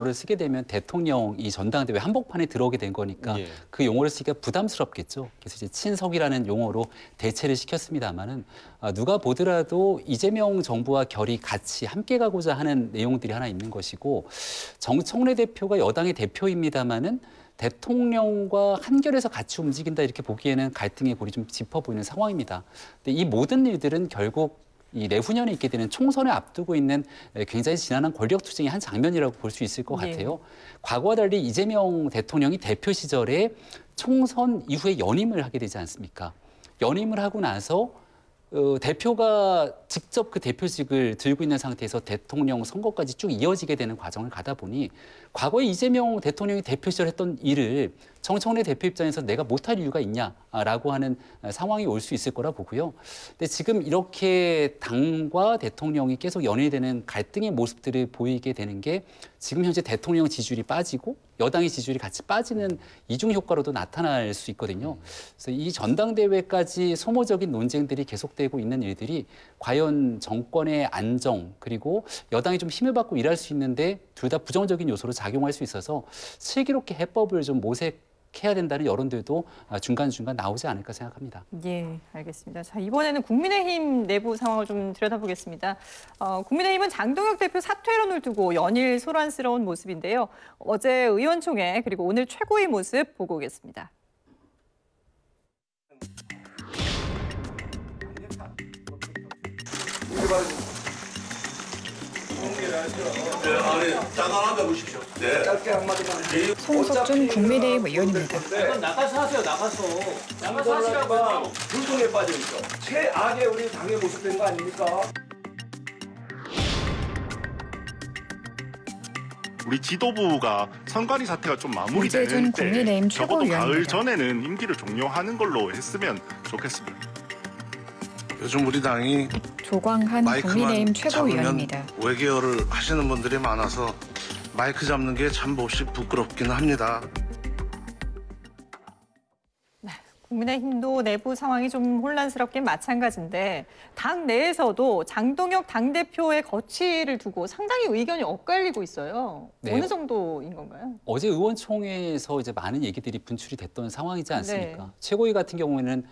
를 쓰게 되면 대통령이 전당대회 한복판에 들어오게 된 거니까 예. 그 용어를 쓰기가 부담스럽겠죠. 그래서 이제 친석이라는 용어로 대체를 시켰습니다마는 누가 보더라도 이재명 정부와 결이 같이 함께 가고자 하는 내용들이 하나 있는 것이고 정청래 대표가 여당의 대표입니다마는 대통령과 한결에서 같이 움직인다 이렇게 보기에는 갈등의 골이 좀 짚어 보이는 상황입니다. 근데 이 모든 일들은 결국 이 내후년에 있게 되는 총선을 앞두고 있는 굉장히 지난한 권력 투쟁의 한 장면이라고 볼 수 있을 것 같아요. 과거와 달리 이재명 대통령이 대표 시절에 총선 이후에 연임을 하게 되지 않습니까? 연임을 하고 나서 대표가 직접 그 대표직을 들고 있는 상태에서 대통령 선거까지 쭉 이어지게 되는 과정을 가다 보니 과거에 이재명 대통령이 대표 시절 했던 일을 정청래 대표 입장에서 내가 못할 이유가 있냐라고 하는 상황이 올 수 있을 거라 보고요. 근데 지금 이렇게 당과 대통령이 계속 연일되는 갈등의 모습들을 보이게 되는 게 지금 현재 대통령 지지율이 빠지고 여당의 지지율이 같이 빠지는 이중 효과로도 나타날 수 있거든요. 그래서 이 전당대회까지 소모적인 논쟁들이 계속되고 있는 일들이 과연 정권의 안정 그리고 여당이 좀 힘을 받고 일할 수 있는데 둘 다 부정적인 요소로 작용할 수 있어서 슬기롭게 해법을 좀 모색해야 된다는 여론들도 중간중간 나오지 않을까 생각합니다. 예, 알겠습니다. 자, 이번에는 국민의힘 내부 상황을 좀 들여다보겠습니다. 국민의힘은 장동혁 대표 사퇴론을 두고 연일 소란스러운 모습인데요. 어제 의원총회 그리고 오늘 최고위 모습 보고 오겠습니다. 네, 아니 잠깐 앉아보십시오. 네. 짧게 한마디만. 송석준 국민의힘 의원입니다. 나가서 하세요, 나가서. 나가서 하시라고요. 불통에 빠져 있어. 최악의 우리 당의 모습 된 거 아닙니까? 우리 지도부가 선관위 사태가 좀 마무리되는 이재준 때 국민의힘 적어도 가을 최고위원입니다. 전에는 임기를 종료하는 걸로 했으면 좋겠습니다. 요즘 우리 당이 조광한 국민의힘 마이크만 최고위원입니다. 잡으면 외계어를 하시는 분들이 많아서 마이크 잡는 게 참 몹시 부끄럽긴 합니다. 국민의힘도 내부 상황이 좀 혼란스럽긴 마찬가지인데 당 내에서도 장동혁 당대표의 거취를 두고 상당히 의견이 엇갈리고 있어요. 네. 어느 정도인 건가요? 어제 의원총회에서 이제 많은 얘기들이 분출이 됐던 상황이지 않습니까? 네. 최고위 같은 경우에는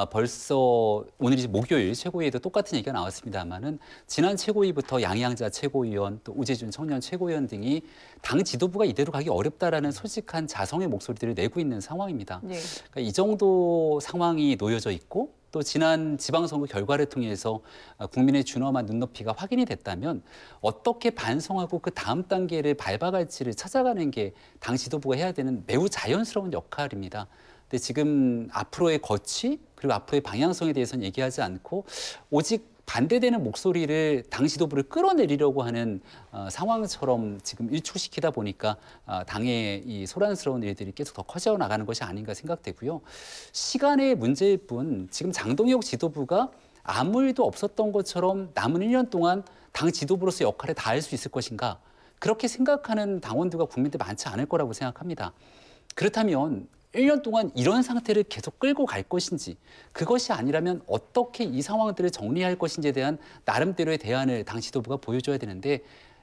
벌써 오늘이 이제 목요일 최고위에도 똑같은 얘기가 나왔습니다만은 지난 최고위부터 양양자 최고위원 또 우재준 청년 최고위원 등이 당 지도부가 이대로 가기 어렵다라는 솔직한 자성의 목소리들을 내고 있는 상황입니다. 네. 그러니까 이 정도 상황이 놓여져 있고 또 지난 지방선거 결과를 통해서 국민의 준엄한 눈높이가 확인이 됐다면 어떻게 반성하고 그 다음 단계를 밟아갈지를 찾아가는 게 당 지도부가 해야 되는 매우 자연스러운 역할입니다. 근데 지금 앞으로의 거취 그리고 앞으로의 방향성에 대해서는 얘기하지 않고 오직 반대되는 목소리를 당 지도부를 끌어내리려고 하는 상황처럼 지금 일축시키다 보니까 당의 이 소란스러운 일들이 계속 더 커져 나가는 것이 아닌가 생각되고요. 시간의 문제일 뿐 지금 장동혁 지도부가 아무 일도 없었던 것처럼 남은 1년 동안 당 지도부로서 역할을 다할 수 있을 것인가 그렇게 생각하는 당원들과 국민들 많지 않을 거라고 생각합니다. 그렇다면 1년 동안 이런 상태를 계속 끌고 갈 것인지 그것이 아니라면 어떻게 이 상황들을 정리할 것인지에 대한 나름대로의 대안을 당 지도부가 보여줘야 되는데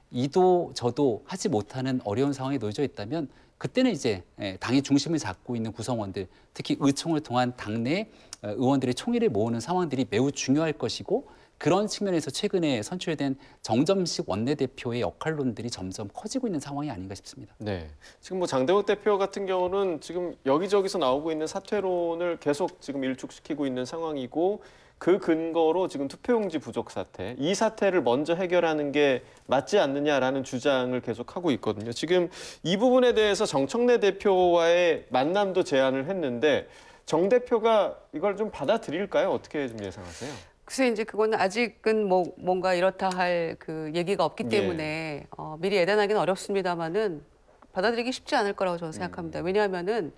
이도 저도 하지 못하는 어려운 상황에 놓여져 있다면 그때는 이제 당의 중심을 잡고 있는 구성원들 특히 의총을 통한 당내 의원들의 총의를 모으는 상황들이 매우 중요할 것이고 그런 측면에서 최근에 선출된 정점식 원내대표의 역할론들이 점점 커지고 있는 상황이 아닌가 싶습니다. 네. 지금 뭐 장동혁 대표 같은 경우는 지금 여기저기서 나오고 있는 사퇴론을 계속 지금 일축시키고 있는 상황이고 그 근거로 지금 투표용지 부족 사태, 이 사태를 먼저 해결하는 게 맞지 않느냐라는 주장을 계속하고 있거든요. 지금 이 부분에 대해서 정청래 대표와의 만남도 제안을 했는데 정 대표가 이걸 좀 받아들일까요? 어떻게 좀 예상하세요? 글쎄 이제 그거는 아직은 뭐 뭔가 이렇다 할 그 얘기가 없기 때문에 미리 예단하기는 어렵습니다만은 받아들이기 쉽지 않을 거라고 저는 생각합니다. 왜냐하면은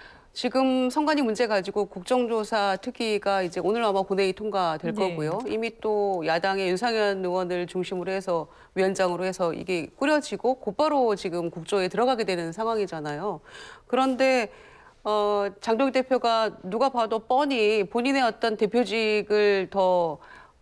지금 선관위 문제 가지고 국정조사 특위가 이제 오늘 아마 본회의 통과될 거고요. 이미 또 야당의 윤상현 의원을 중심으로 해서 위원장으로 해서 이게 꾸려지고 곧바로 지금 국조에 들어가게 되는 상황이잖아요. 그런데 장동혁 대표가 누가 봐도 뻔히 본인의 어떤 대표직을 더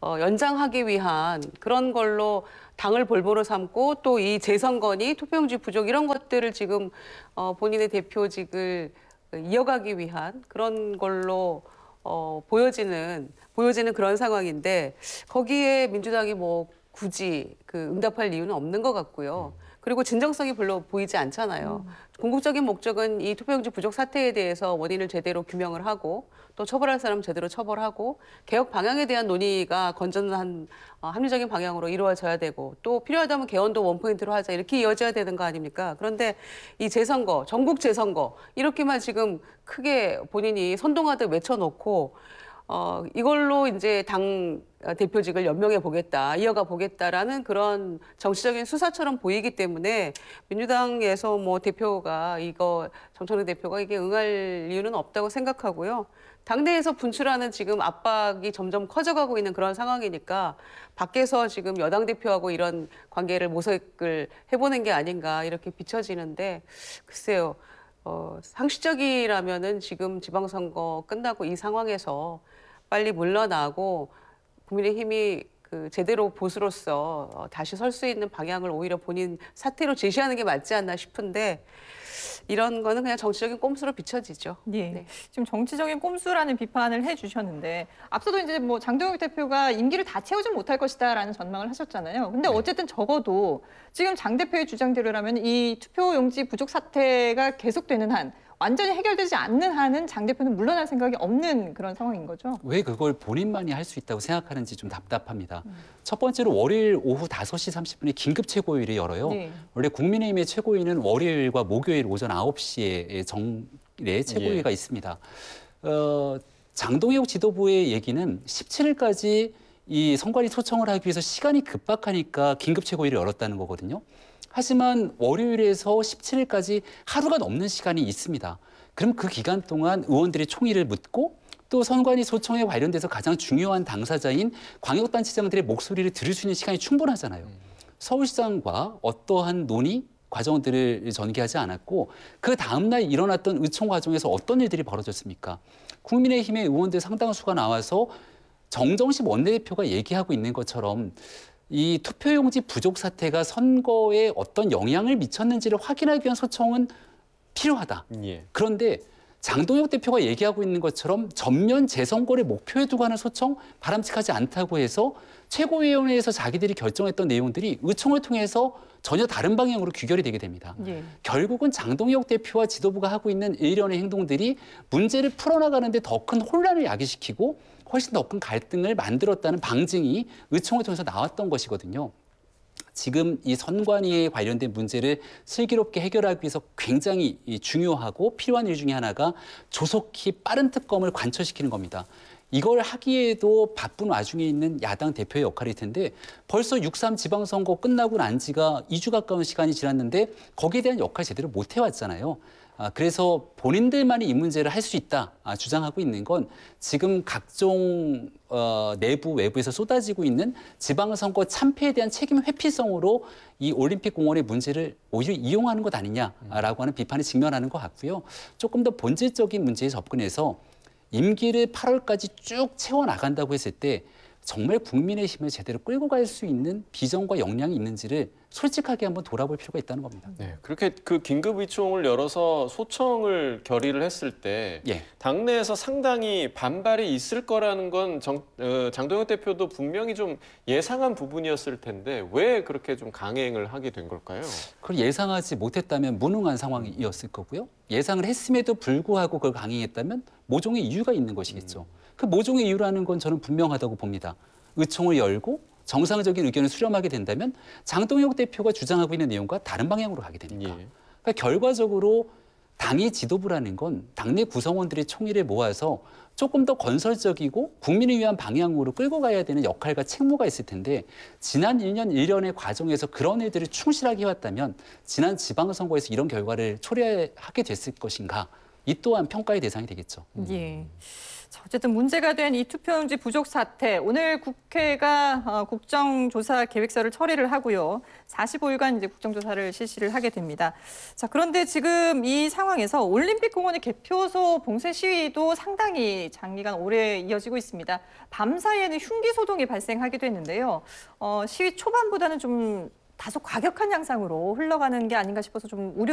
연장하기 위한 그런 걸로 당을 볼모로 삼고 또 이 재선건이 투표용지 부족 이런 것들을 지금 본인의 대표직을 이어가기 위한 그런 걸로 보여지는 그런 상황인데 거기에 민주당이 뭐 굳이 그 응답할 이유는 없는 것 같고요. 그리고 진정성이 별로 보이지 않잖아요. 궁극적인 목적은 이 투표용지 부족 사태에 대해서 원인을 제대로 규명을 하고 또 처벌할 사람 제대로 처벌하고 개혁 방향에 대한 논의가 건전한 합리적인 방향으로 이루어져야 되고 또 필요하다면 개헌도 원포인트로 하자 이렇게 이어져야 되는 거 아닙니까? 그런데 이 재선거, 전국 재선거 이렇게만 지금 크게 본인이 선동하듯 외쳐놓고 이걸로 이제 당 대표직을 연명해 보겠다, 이어가 보겠다라는 그런 정치적인 수사처럼 보이기 때문에 민주당에서 뭐 정청래 대표가 이게 응할 이유는 없다고 생각하고요. 당내에서 분출하는 지금 압박이 점점 커져가고 있는 그런 상황이니까 밖에서 지금 여당 대표하고 이런 관계를 모색을 해보는 게 아닌가 이렇게 비춰지는데 글쎄요. 상식적이라면은 지금 지방선거 끝나고 이 상황에서 빨리 물러나고 국민의힘이 그 제대로 보수로서 다시 설 수 있는 방향을 오히려 본인 사태로 제시하는 게 맞지 않나 싶은데 이런 거는 그냥 정치적인 꼼수로 비춰지죠. 예. 네. 지금 정치적인 꼼수라는 비판을 해주셨는데 앞서도 이제 뭐 장동혁 대표가 임기를 다 채우지 못할 것이다라는 전망을 하셨잖아요. 근데 어쨌든 적어도 지금 장 대표의 주장대로라면 이 투표용지 부족 사태가 계속되는 한 완전히 해결되지 않는 한은 장 대표는 물러날 생각이 없는 그런 상황인 거죠. 왜 그걸 본인만이 할 수 있다고 생각하는지 좀 답답합니다. 첫 번째로 월요일 오후 5시 30분에 긴급 최고위를 열어요. 네. 원래 국민의힘의 최고위는 월요일과 목요일 오전 9시에 정례 최고위가 있습니다. 장동혁 지도부의 얘기는 17일까지 이 선관위 소청을 하기 위해서 시간이 급박하니까 긴급 최고위를 열었다는 거거든요. 하지만 월요일에서 17일까지 하루가 넘는 시간이 있습니다. 그럼 그 기간 동안 의원들이 총의를 묻고 또 선관위 소청에 관련돼서 가장 중요한 당사자인 광역단체장들의 목소리를 들을 수 있는 시간이 충분하잖아요. 서울시장과 어떠한 논의 과정들을 전개하지 않았고 그 다음날 일어났던 의총 과정에서 어떤 일들이 벌어졌습니까? 국민의힘의 의원들 상당수가 나와서 정정식 원내대표가 얘기하고 있는 것처럼 이 투표용지 부족 사태가 선거에 어떤 영향을 미쳤는지를 확인하기 위한 소청은 필요하다. 예. 그런데 장동혁 대표가 얘기하고 있는 것처럼 전면 재선거를 목표에 두고 하는 소청 바람직하지 않다고 해서 최고위원회에서 자기들이 결정했던 내용들이 의총을 통해서 전혀 다른 방향으로 귀결이 되게 됩니다. 예. 결국은 장동혁 대표와 지도부가 하고 있는 일련의 행동들이 문제를 풀어나가는데 더 큰 혼란을 야기시키고 훨씬 더 큰 갈등을 만들었다는 방증이 의총을 통해서 나왔던 것이거든요. 지금 이 선관위에 관련된 문제를 슬기롭게 해결하기 위해서 굉장히 중요하고 필요한 일 중에 하나가 조속히 빠른 특검을 관철시키는 겁니다. 이걸 하기에도 바쁜 와중에 있는 야당 대표의 역할일 텐데 벌써 6.3 지방선거 끝나고 난 지가 2주 가까운 시간이 지났는데 거기에 대한 역할 제대로 못 해왔잖아요. 그래서 본인들만이 이 문제를 할 수 있다 주장하고 있는 건 지금 각종 내부 외부에서 쏟아지고 있는 지방선거 참패에 대한 책임 회피성으로 이 올림픽 공원의 문제를 오히려 이용하는 것 아니냐라고 하는 비판에 직면하는 것 같고요. 조금 더 본질적인 문제에 접근해서 임기를 8월까지 쭉 채워나간다고 했을 때 정말 국민의힘을 제대로 끌고 갈 수 있는 비전과 역량이 있는지를 솔직하게 한번 돌아볼 필요가 있다는 겁니다. 네, 그렇게 그 긴급 의총을 열어서 소청을 결의를 했을 때 예. 당내에서 상당히 반발이 있을 거라는 건 장동혁 대표도 분명히 좀 예상한 부분이었을 텐데 왜 그렇게 좀 강행을 하게 된 걸까요? 그걸 예상하지 못했다면 무능한 상황이었을 거고요. 예상을 했음에도 불구하고 그걸 강행했다면 모종의 이유가 있는 것이겠죠. 그 모종의 이유라는 건 저는 분명하다고 봅니다. 의총을 열고 정상적인 의견을 수렴하게 된다면 장동혁 대표가 주장하고 있는 내용과 다른 방향으로 가게 되니까. 예. 그러니까 결과적으로 당의 지도부라는 건 당내 구성원들의 총의를 모아서 조금 더 건설적이고 국민을 위한 방향으로 끌고 가야 되는 역할과 책무가 있을 텐데 지난 1년 1년의 과정에서 그런 일들을 충실하게 해왔다면 지난 지방선거에서 이런 결과를 초래하게 됐을 것인가. 이 또한 평가의 대상이 되겠죠. 예. 자, 어쨌든 문제가 된 이 투표용지 부족 사태, 오늘 국회가 국정조사 계획서를 처리를 하고요. 45일간 이제 국정조사를 실시를 하게 됩니다. 자, 그런데 지금 이 상황에서 올림픽공원의 개표소 봉쇄 시위도 상당히 장기간 오래 이어지고 있습니다. 밤사이에는 흉기 소동이 발생하기도 했는데요. 시위 초반보다는 좀 다소 과격한 양상으로 흘러가는 게 아닌가 싶어서 좀 우려